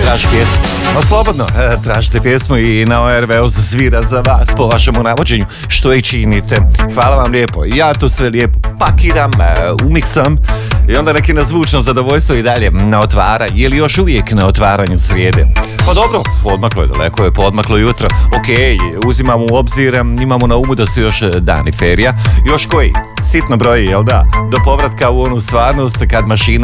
traži pjesmu. No slobodno, tražite pjesmu i na ORV-u zasvira za vas po vašemu navođenju, što i činite. Hvala vam lijepo. Ja to sve lijepo pakiram, umiksam i onda neki na zvučno zadovoljstvo i dalje na otvaranju, ili još uvijek na otvaranju srijede. Pa dobro, odmaklo je, daleko je, podmaklo jutro. Ok, uzimamo u obzir, imamo na umu da su još dani ferija. Još koji? Sitno broji, jel da? Do povratka u onu stvarnost kad mašina